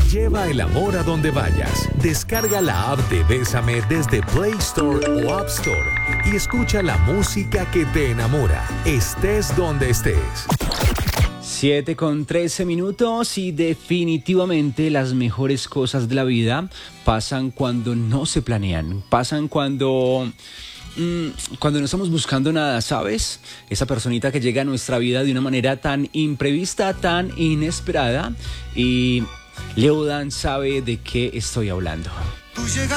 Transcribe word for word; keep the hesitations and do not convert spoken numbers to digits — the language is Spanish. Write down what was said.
Lleva el amor a donde vayas. Descarga la app de Bésame desde Play Store o App Store y escucha la música que te enamora, estés donde estés. siete con trece minutos y definitivamente las mejores cosas de la vida pasan cuando no se planean, pasan cuando... Cuando no estamos buscando nada, ¿sabes? Esa personita que llega a nuestra vida de una manera tan imprevista, tan inesperada. Y Leodan sabe de qué estoy hablando. Tú llegas